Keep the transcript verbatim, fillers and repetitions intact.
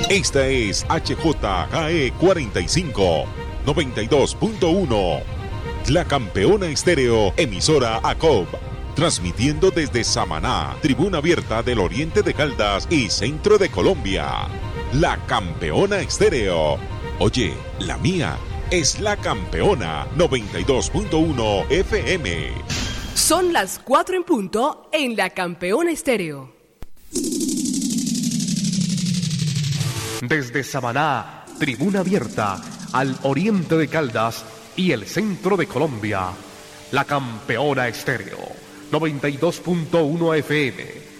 Esta es H J K E cuarenta y cinco, noventa y dos punto uno. La Campeona Estéreo, emisora A C O B. Transmitiendo desde Samaná, Tribuna Abierta del Oriente de Caldas y Centro de Colombia. La Campeona Estéreo. Oye, la mía es La Campeona noventa y dos punto uno F M. Son las cuatro en punto en La Campeona Estéreo. Desde Samaná, Tribuna Abierta, al Oriente de Caldas y el Centro de Colombia. La Campeona Estéreo noventa y dos punto uno F M.